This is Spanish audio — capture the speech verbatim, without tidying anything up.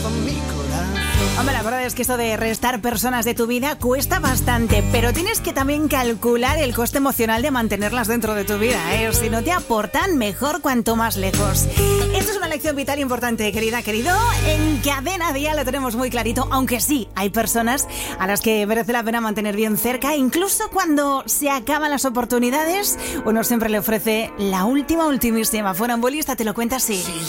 Hombre, la verdad es que esto de restar personas de tu vida cuesta bastante, pero tienes que también calcular el coste emocional de mantenerlas dentro de tu vida, ¿eh? Si no te aportan, mejor cuanto más lejos. Esto es una lección vital importante, querida, querido. En Cadena Dial lo tenemos muy clarito, aunque sí, hay personas a las que merece la pena mantener bien cerca, incluso cuando se acaban las oportunidades, uno siempre le ofrece la última, ultimísima. Funambulista te lo cuenta así.